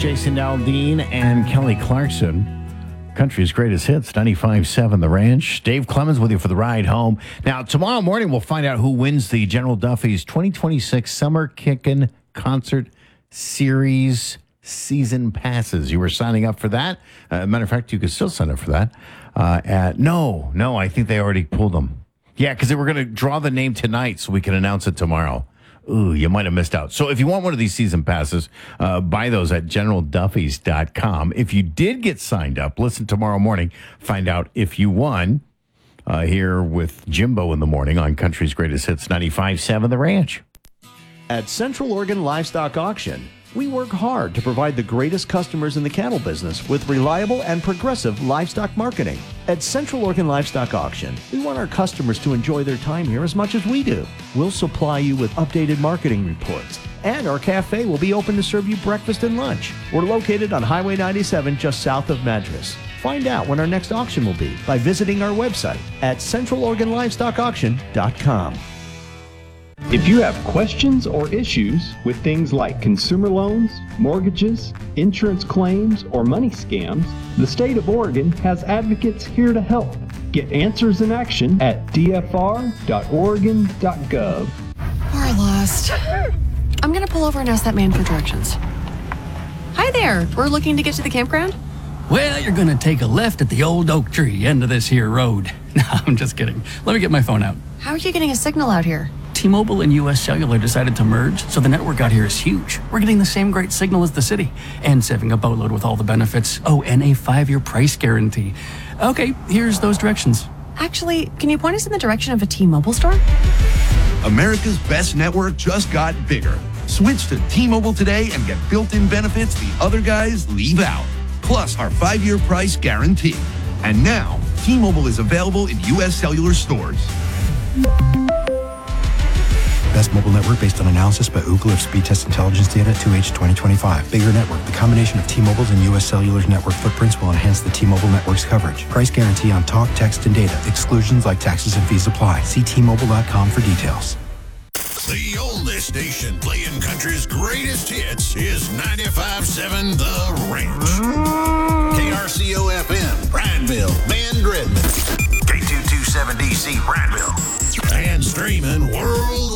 Jason Aldean and Kelly Clarkson. Country's greatest hits, 95.7 The Ranch. Dave Clemens with you for the ride home. Now, tomorrow morning, we'll find out who wins the General Duffy's 2026 Summer Kickin' Concert Series season passes. You were signing up for that. Matter of fact, you could still sign up for that. No, I think they already pulled them. Yeah, because they were going to draw the name tonight so we can announce it tomorrow. Ooh, you might have missed out. So if you want one of these season passes, buy those at GeneralDuffys.com. If you did get signed up, listen tomorrow morning, find out if you won. Here with Jimbo in the morning on Country's Greatest Hits, 95.7 The Ranch. At Central Oregon Livestock Auction, we work hard to provide the greatest customers in the cattle business with reliable and progressive livestock marketing. At Central Oregon Livestock Auction, we want our customers to enjoy their time here as much as we do. We'll supply you with updated marketing reports, and our cafe will be open to serve you breakfast and lunch. We're located on Highway 97 just south of Madras. Find out when our next auction will be by visiting our website at CentralOregonLivestockAuction.com. If you have questions or issues with things like consumer loans, mortgages, insurance claims, or money scams, the state of Oregon has advocates here to help. Get answers in action at dfr.oregon.gov. We're lost. I'm going to pull over and ask that man for directions. Hi there. We're looking to get to the campground. Well, you're going to take a left at the old oak tree end of this here road. No, I'm just kidding. Let me get my phone out. How are you getting a signal out here? T-Mobile and U.S. Cellular decided to merge, so the network out here is huge. We're getting the same great signal as the city, and saving a boatload with all the benefits. Oh, and a 5-year price guarantee. Okay, here's those directions. Actually, can you point us in the direction of a T-Mobile store? America's best network just got bigger. Switch to T-Mobile today and get built-in benefits the other guys leave out. Plus our 5-year price guarantee. And now, T-Mobile is available in U.S. Cellular stores. Best mobile network based on analysis by Ookla of speed test intelligence data 2H 2025. Bigger network. The combination of T-Mobile's and U.S. Cellular's network footprints will enhance the T-Mobile network's coverage. Price guarantee on talk, text, and data. Exclusions like taxes and fees apply. See T-Mobile.com for details. The oldest station playing country's greatest hits is 95.7 The Ranch. KRCO-FM, Prineville, Mann-Gridman. K227DC, Prineville. And streaming worldwide.